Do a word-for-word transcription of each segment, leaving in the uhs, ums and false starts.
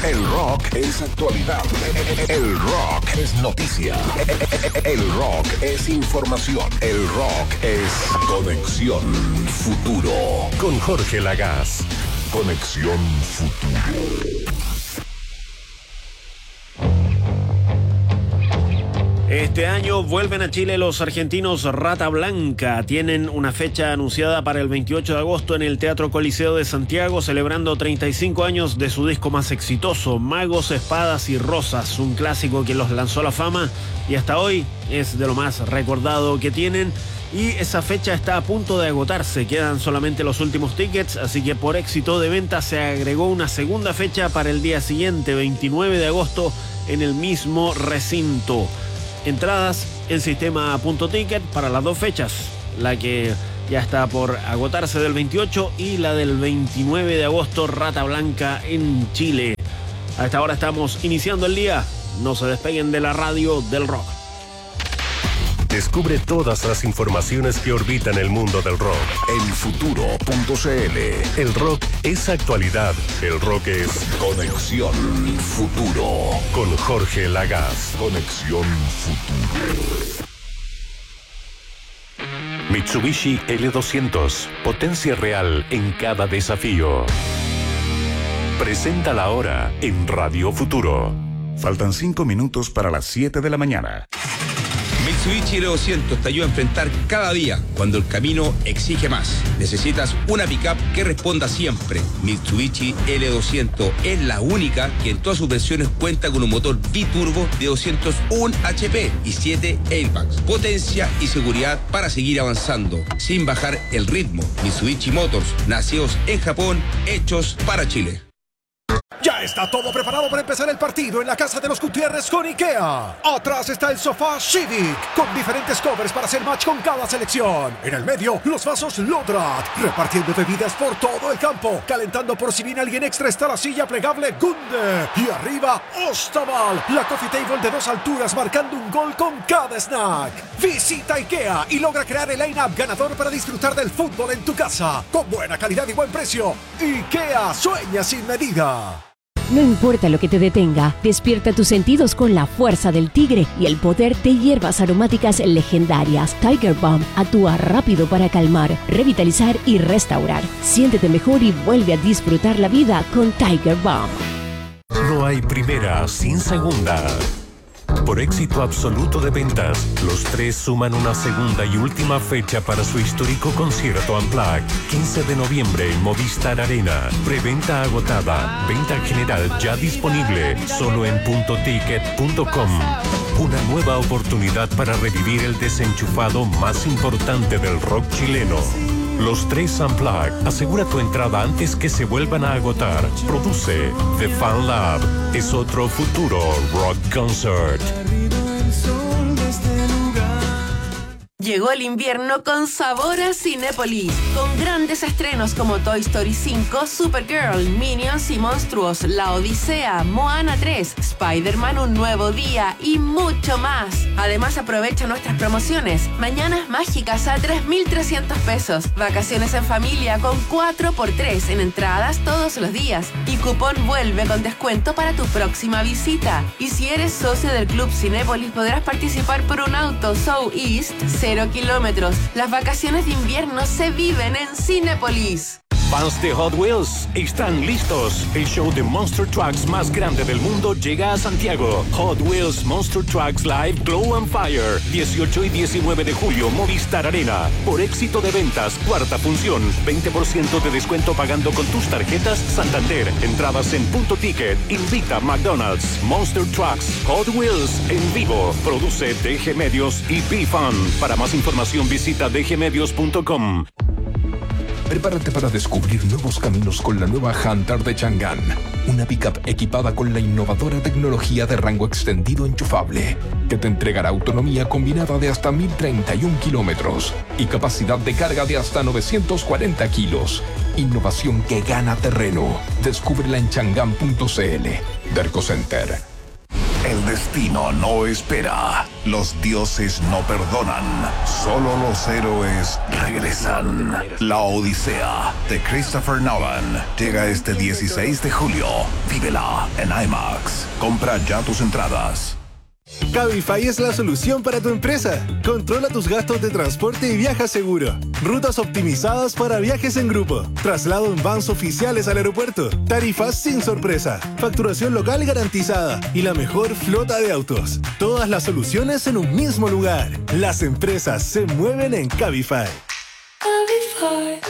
El rock es actualidad. El rock es noticia. El rock es información. El rock es Conexión Futuro. Con Jorge Lagaz. Conexión Futuro. Este año vuelven a Chile los argentinos Rata Blanca. Tienen una fecha anunciada para el veintiocho de agosto en el Teatro Coliseo de Santiago, celebrando treinta y cinco años de su disco más exitoso, Magos, Espadas y Rosas, un clásico que los lanzó a la fama y hasta hoy es de lo más recordado que tienen. Y esa fecha está a punto de agotarse, quedan solamente los últimos tickets, así que por éxito de venta se agregó una segunda fecha para el día siguiente, veintinueve de agosto, en el mismo recinto. Entradas en sistema punto ticket para las dos fechas, la que ya está por agotarse del veintiocho y la del veintinueve de agosto, Rata Blanca en Chile. A esta hora estamos iniciando el día, no se despeguen de la radio del rock. Descubre todas las informaciones que orbitan el mundo del rock en futuro punto cl. El rock es actualidad. El rock es Conexión Futuro. Con Jorge Lagaz. Conexión Futuro. Mitsubishi L doscientos. Potencia real en cada desafío. Presenta la hora en Radio Futuro. Faltan cinco minutos para las siete de la mañana. Mitsubishi L doscientos te ayuda a enfrentar cada día cuando el camino exige más. Necesitas una pickup que responda siempre. Mitsubishi L doscientos es la única que en todas sus versiones cuenta con un motor biturbo de doscientos uno H P y siete airbags. Potencia y seguridad para seguir avanzando sin bajar el ritmo. Mitsubishi Motors, nacidos en Japón, hechos para Chile. Ya está todo preparado para empezar el partido en la casa de los Gutiérrez con IKEA. Atrás está el sofá Civic, con diferentes covers para hacer match con cada selección. En el medio, los vasos Lodrat, repartiendo bebidas por todo el campo. Calentando por si viene alguien extra está la silla plegable Gunde. Y arriba, Ostaval, la coffee table de dos alturas marcando un gol con cada snack. Visita IKEA y logra crear el line-up ganador para disfrutar del fútbol en tu casa. Con buena calidad y buen precio. IKEA, sueña sin medida. No importa lo que te detenga, despierta tus sentidos con la fuerza del tigre y el poder de hierbas aromáticas legendarias. Tiger Balm actúa rápido para calmar, revitalizar y restaurar. Siéntete mejor y vuelve a disfrutar la vida con Tiger Balm. No hay primera sin segunda. Por éxito absoluto de ventas, los tres suman una segunda y última fecha para su histórico concierto Unplugged. quince de noviembre en Movistar Arena. Preventa agotada. Venta general ya disponible. Solo en punto ticket punto com. Una nueva oportunidad para revivir el desenchufado más importante del rock chileno. Los tres Unplugged. Asegura tu entrada antes que se vuelvan a agotar. Produce The Fan Lab. Es otro futuro rock concert. Llegó el invierno con sabor a Cinépolis, con grandes estrenos como Toy Story cinco, Supergirl, Minions y Monstruos, La Odisea, Moana tres, Spider-Man Un Nuevo Día y mucho más. Además aprovecha nuestras promociones, Mañanas Mágicas a tres mil trescientos pesos, vacaciones en familia con cuatro por tres en entradas todos los días y cupón vuelve con descuento para tu próxima visita. Y si eres socio del Club Cinépolis podrás participar por un auto South East cero kilómetros. Las vacaciones de invierno se viven en Cinépolis. Fans de Hot Wheels están listos. El show de Monster Trucks más grande del mundo llega a Santiago. Hot Wheels Monster Trucks Live Glow and Fire. dieciocho y diecinueve de julio, Movistar Arena. Por éxito de ventas, cuarta función. veinte por ciento de descuento pagando con tus tarjetas Santander. Entradas en punto ticket. Invita a McDonald's. Monster Trucks Hot Wheels en vivo. Produce D G Medios y B-Fun. Para más información visita d g medios punto com. Prepárate para descubrir nuevos caminos con la nueva Hunter de Chang'an. Una pickup equipada con la innovadora tecnología de rango extendido enchufable, que te entregará autonomía combinada de hasta mil treinta y uno kilómetros y capacidad de carga de hasta novecientos cuarenta kilos. Innovación que gana terreno. Descúbrela en chang'an punto cl. Derco Center. El destino no espera. Los dioses no perdonan. Solo los héroes regresan. La Odisea de Christopher Nolan llega este dieciséis de julio. Vívela en IMAX. Compra ya tus entradas. Cabify es la solución para tu empresa. Controla tus gastos de transporte y viaja seguro. Rutas optimizadas para viajes en grupo. Traslado en vans oficiales al aeropuerto. Tarifas sin sorpresa. Facturación local garantizada. Y la mejor flota de autos. Todas las soluciones en un mismo lugar. Las empresas se mueven en Cabify. Cabify.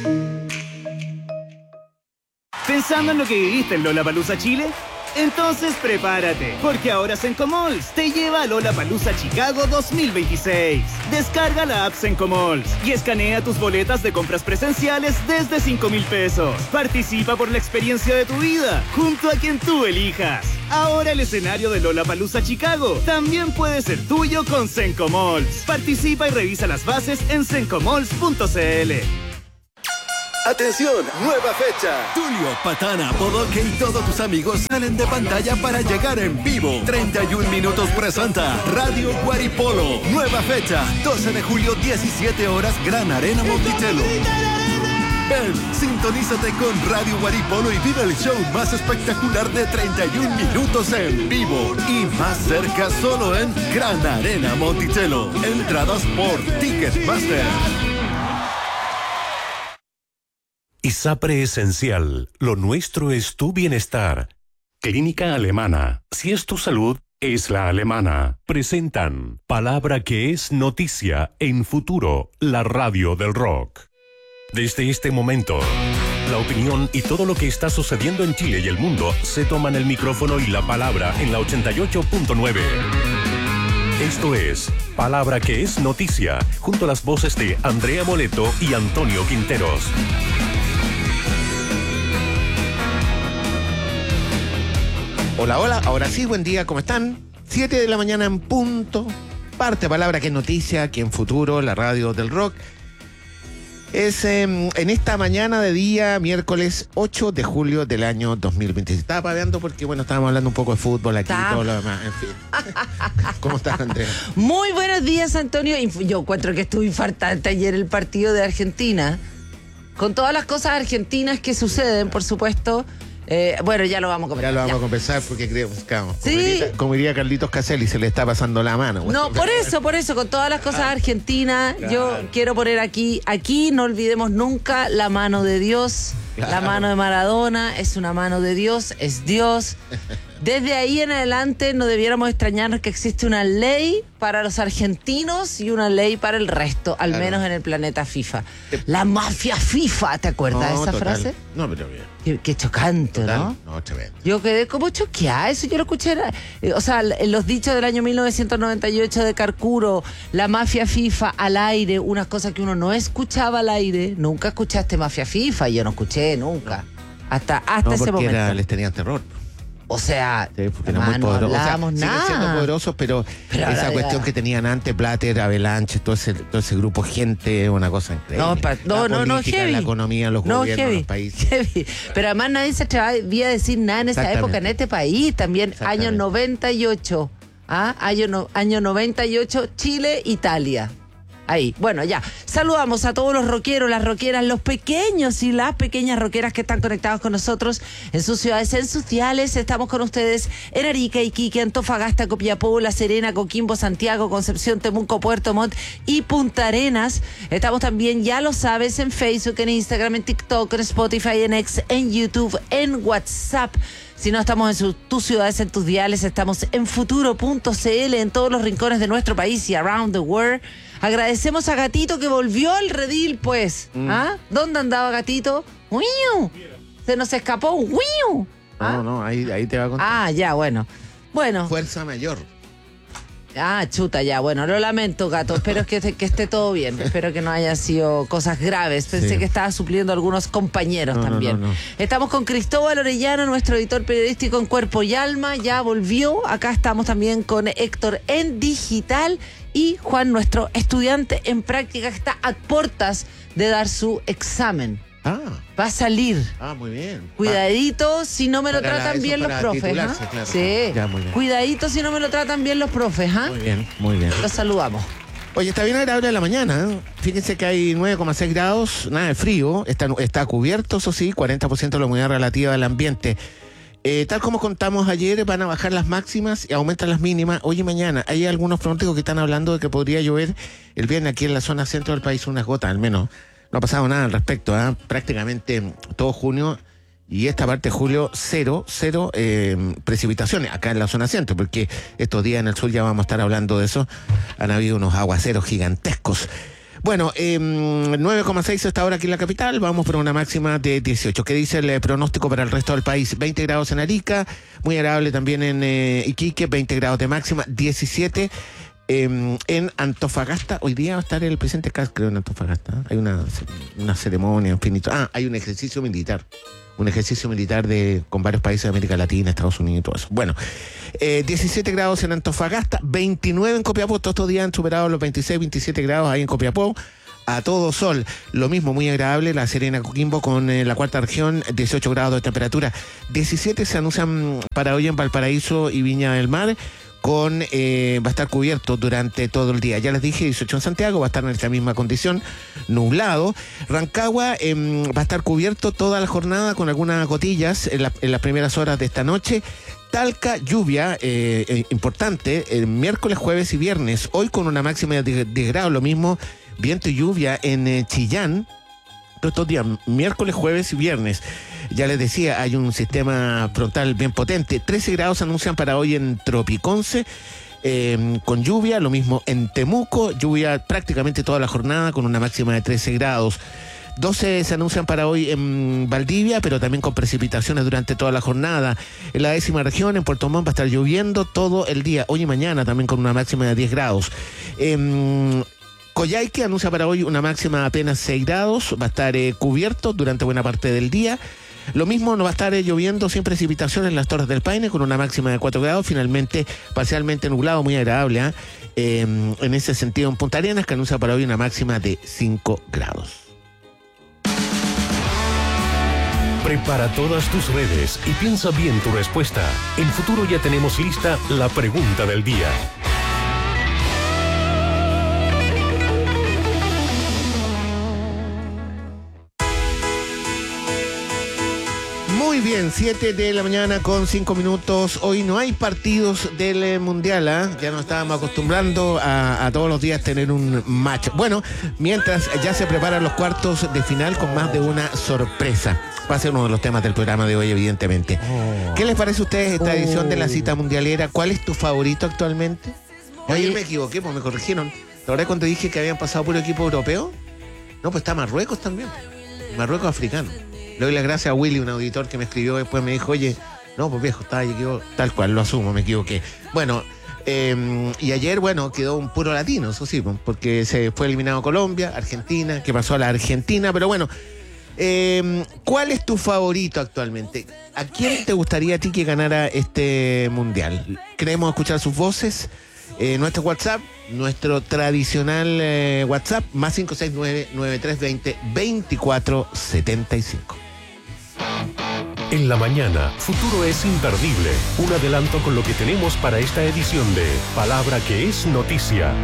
¿Pensando en lo que viviste en Lollapalooza Chile? Entonces prepárate, porque ahora Sencomalls te lleva a Lollapalooza Chicago dos mil veintiséis. Descarga la app Sencomalls y escanea tus boletas de compras presenciales desde cinco mil pesos. Participa por la experiencia de tu vida, junto a quien tú elijas. Ahora el escenario de Lollapalooza Chicago también puede ser tuyo con Sencomalls. Participa y revisa las bases en sencomalls punto cl. ¡Atención! ¡Nueva fecha! Tulio, Patana, Bodoque y todos tus amigos salen de pantalla para llegar en vivo. treinta y un minutos presenta Radio Guaripolo. Nueva fecha, doce de julio, diecisiete horas, Gran Arena Monticello. Ven, sintonízate con Radio Guaripolo y vive el show más espectacular de treinta y un minutos en vivo. Y más cerca solo en Gran Arena Monticello. Entradas por Ticketmaster. ISAPRE Esencial. Lo nuestro es tu bienestar. Clínica Alemana. Si es tu salud, es la alemana. Presentan Palabra que es noticia en Futuro, la radio del rock. Desde este momento, la opinión y todo lo que está sucediendo en Chile y el mundo se toman el micrófono y la palabra en la ochenta y ocho punto nueve. Esto es Palabra que es noticia, junto a las voces de Andrea Moleto y Antonio Quinteros. Hola, hola, ahora sí, buen día, ¿cómo están? siete de la mañana en punto. Parte Palabra que es noticia, aquí en Futuro, la radio del rock. Es eh, en esta mañana de día, miércoles ocho de julio del año dos mil veintiséis. Estaba paveando porque, bueno, estábamos hablando un poco de fútbol aquí y todo lo demás, en fin. ¿Cómo estás, Andrea? Muy buenos días, Antonio. Yo encuentro que estuvo infartante ayer el partido de Argentina. Con todas las cosas argentinas que suceden, por supuesto. Eh, bueno, ya lo vamos a conversar. Ya lo vamos ya. a conversar porque creo, claro, sí. como, diría, como diría Carlitos Caselli, se le está pasando la mano. No, por eso, por eso, con todas las cosas ah, argentinas, claro. Yo quiero poner aquí, aquí no olvidemos nunca la mano de Dios, claro. La mano de Maradona, es una mano de Dios, es Dios. Desde ahí en adelante no debiéramos extrañarnos que existe una ley para los argentinos y una ley para el resto, al claro. menos en el planeta FIFA. La mafia FIFA, ¿te acuerdas no, de esa total. frase? No, pero bien. Qué, qué chocante, total. ¿No? No, tremendo. Yo quedé como choqueada, eso yo lo escuché, o sea, los dichos del año mil novecientos noventa y ocho de Carcuro, la mafia FIFA al aire, unas cosas que uno no escuchaba al aire. Nunca escuchaste mafia FIFA, yo no escuché nunca, hasta, hasta no, ese porque momento. Era, les tenían terror. O sea, sí, hermano, no hablábamos o sea, nada. Siguen siendo poderosos, pero, pero esa ahora, cuestión ya. Que tenían antes, Plater, Avalanche, todo ese, todo ese grupo gente, una cosa increíble. No, pa, no, la no, política, no, heavy. La economía, los no, gobiernos, heavy, los países. Heavy. Pero además nadie se atrevía a decir nada en esa época, en este país. También, año noventa y ocho. ¿Ah? Año, no, año noventa y ocho, Chile, Italia. Ahí, bueno, ya. Saludamos a todos los rockeros, las rockeras, los pequeños y las pequeñas rockeras que están conectados con nosotros en sus ciudades, en sus diales. Estamos con ustedes en Arica, Iquique, Antofagasta, Copiapó, La Serena, Coquimbo, Santiago, Concepción, Temuco, Puerto Montt y Punta Arenas. Estamos también, ya lo sabes, en Facebook, en Instagram, en TikTok, en Spotify, en X, en YouTube, en WhatsApp. Si no estamos en su, tus ciudades, en tus diales, estamos en futuro punto cl, en todos los rincones de nuestro país y around the world. Agradecemos a Gatito que volvió al redil, pues. Mm. ¿Ah? ¿Dónde andaba Gatito? ¡Uiu! Se nos escapó un ¡uiu! ¿Ah? No, no, ahí, ahí te va a contar. Ah, ya, bueno. Bueno. Fuerza mayor. Ah, chuta, ya, bueno, lo lamento, Gato, espero que, que esté todo bien, espero que no haya sido cosas graves, pensé sí. que estaba supliendo a algunos compañeros no, también. No, no, no. Estamos con Cristóbal Orellano, nuestro editor periodístico en Cuerpo y Alma, ya volvió, acá estamos también con Héctor en Digital y Juan, nuestro estudiante en práctica, que está a puertas de dar su examen. Ah. Va a salir. Ah, muy bien. Cuidadito ah. si no me lo para tratan la, bien los profes. ¿eh? Claro, sí. Ya, muy bien. Cuidadito si no me lo tratan bien los profes. ¿eh? Muy bien, muy bien. Los saludamos. Oye, está bien agradable en la mañana. ¿eh? Fíjense que hay nueve coma seis grados, nada de frío. Está, está cubierto, eso sí, cuarenta por ciento de la humedad relativa del ambiente. Eh, tal como contamos ayer, van a bajar las máximas y aumentan las mínimas hoy y mañana. Hay algunos pronósticos que están hablando de que podría llover el viernes aquí en la zona centro del país, unas gotas al menos. No ha pasado nada al respecto, ¿eh? Prácticamente todo junio y esta parte de julio, cero, cero eh, precipitaciones acá en la zona centro, porque estos días en el sur ya vamos a estar hablando de eso. Han habido unos aguaceros gigantescos. Bueno, eh, nueve coma seis hasta ahora aquí en la capital, vamos por una máxima de dieciocho. ¿Qué dice el pronóstico para el resto del país? veinte grados en Arica, muy agradable también en eh, Iquique, veinte grados de máxima, diecisiete eh, en Antofagasta. Hoy día va a estar el presidente Kast, creo, en Antofagasta. Hay una, una ceremonia, en finito. Ah, hay un ejercicio militar. Un ejercicio militar de con varios países de América Latina, Estados Unidos y todo eso. Bueno, eh, diecisiete grados en Antofagasta, veintinueve en Copiapó. Todos estos días han superado los veintiséis, veintisiete grados ahí en Copiapó. A todo sol, lo mismo, muy agradable. La Serena, Coquimbo con eh, la cuarta región, dieciocho grados de temperatura. diecisiete se anuncian para hoy en Valparaíso y Viña del Mar. Con eh, va a estar cubierto durante todo el día. Ya les dije, dieciocho en Santiago, va a estar en esta misma condición, nublado. Rancagua eh, va a estar cubierto toda la jornada con algunas gotillas en, la, en las primeras horas de esta noche. Talca, lluvia eh, eh, importante, el miércoles, jueves y viernes. Hoy con una máxima de diez grados, lo mismo, viento y lluvia en eh, Chillán. Todos estos días, miércoles, jueves y viernes. Ya les decía, hay un sistema frontal bien potente. trece grados anuncian para hoy en Tropiconce, eh, con lluvia. Lo mismo en Temuco, lluvia prácticamente toda la jornada con una máxima de trece grados. doce se anuncian para hoy en Valdivia, pero también con precipitaciones durante toda la jornada. En la décima región, en Puerto Montt, va a estar lloviendo todo el día, hoy y mañana, también con una máxima de diez grados. Eh, Coyhaique anuncia para hoy una máxima de apenas seis grados, va a estar eh, cubierto durante buena parte del día. Lo mismo, no va a estar eh, lloviendo sin precipitaciones en las Torres del Paine con una máxima de cuatro grados, finalmente parcialmente nublado, muy agradable. ¿eh? Eh, en ese sentido en Punta Arenas, que anuncia para hoy una máxima de cinco grados. Prepara todas tus redes y piensa bien tu respuesta. En Futuro ya tenemos lista la pregunta del día. Muy bien, siete de la mañana con cinco minutos. Hoy no hay partidos del eh, Mundial, ¿eh? Ya nos estábamos acostumbrando a, a todos los días tener un match. Bueno, mientras ya se preparan los cuartos de final con más de una sorpresa. Va a ser uno de los temas del programa de hoy, evidentemente. Oh. ¿Qué les parece a ustedes esta edición oh. de la cita mundialera? ¿Cuál es tu favorito actualmente? Oye, me equivoqué, pues me corrigieron. ¿La verdad cuando dije que habían pasado por el equipo europeo? No, pues está Marruecos también. Marruecos africano. Le doy las gracias a Willy, un auditor que me escribió después, me dijo, oye, no, pues viejo, estaba equivocado, tal cual, lo asumo, me equivoqué. Bueno, eh, y ayer, bueno, quedó un puro latino, eso sí, porque se fue eliminado Colombia, Argentina, que pasó a la Argentina, pero bueno, eh, ¿cuál es tu favorito actualmente? ¿A quién te gustaría a ti que ganara este mundial? Queremos escuchar sus voces. Eh, nuestro WhatsApp, nuestro tradicional eh, WhatsApp, más cinco seis nueve, nueve tres dos cero, dos cuatro siete cinco. En la mañana, Futuro es imperdible. Un adelanto con lo que tenemos para esta edición de Palabra que es Noticia.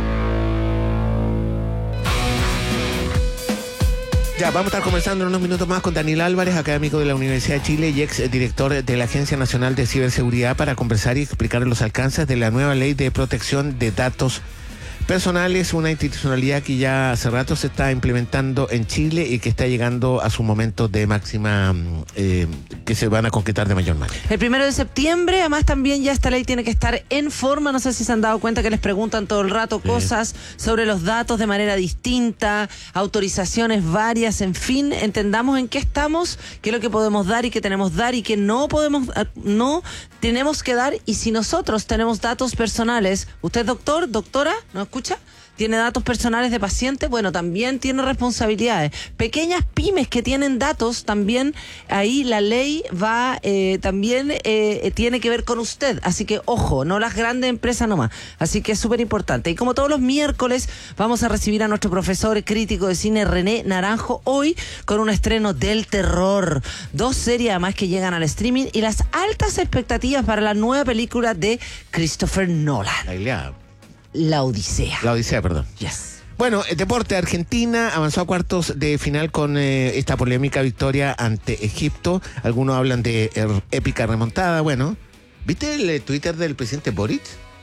Ya, vamos a estar conversando en unos minutos más con Daniel Álvarez, académico de la Universidad de Chile y ex director de la Agencia Nacional de Ciberseguridad, para conversar y explicar los alcances de la nueva ley de protección de datos personales, una institucionalidad que ya hace rato se está implementando en Chile y que está llegando a su momento de máxima, eh, que se van a concretar de mayor manera. El primero de septiembre, además también ya esta ley tiene que estar en forma. No sé si se han dado cuenta que les preguntan todo el rato sí. cosas sobre los datos de manera distinta, autorizaciones varias, en fin, entendamos en qué estamos, qué es lo que podemos dar y qué tenemos dar y qué no podemos, no tenemos que dar. Y si nosotros tenemos datos personales, usted doctor, doctora, ¿no escucha? tiene datos personales de pacientes, bueno, también tiene responsabilidades. Pequeñas pymes que tienen datos, también ahí la ley va, eh, también eh, tiene que ver con usted. Así que, ojo, no las grandes empresas nomás. Así que es súper importante. Y como todos los miércoles, vamos a recibir a nuestro profesor crítico de cine René Naranjo, hoy con un estreno del terror. Dos series además que llegan al streaming y las altas expectativas para la nueva película de Christopher Nolan. La, la Odisea. La Odisea, perdón. Yes. Bueno, el deporte. Argentina avanzó a cuartos de final con eh, esta polémica victoria ante Egipto. Algunos hablan de er, épica remontada. Bueno, ¿viste el eh, Twitter del presidente Boric?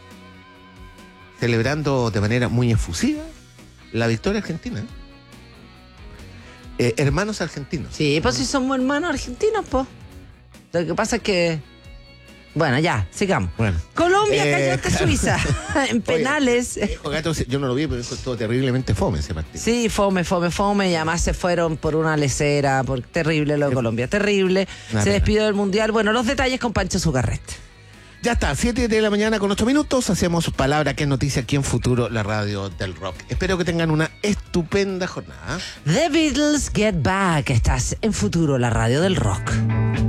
Celebrando de manera muy efusiva la victoria argentina. Eh, hermanos argentinos. Sí, pues si somos hermanos argentinos, pues. Lo que pasa es que... Bueno, ya, sigamos. Bueno. Colombia Eh, cayó ante Suiza en penales. Oye, dijo Gato, yo no lo vi, pero estuvo terriblemente fome ese partido. Sí, fome, fome, fome. Y además se fueron por una lecera. Por... Terrible lo de Colombia, terrible. Una se pena. despidió del Mundial. Bueno, los detalles con Pancho Zugarrete. Ya está, siete de la mañana con ocho minutos. Hacemos Palabra que es noticia aquí en Futuro, la radio del rock. Espero que tengan una estupenda jornada. The Beatles Get Back. Estás en Futuro, la radio del rock.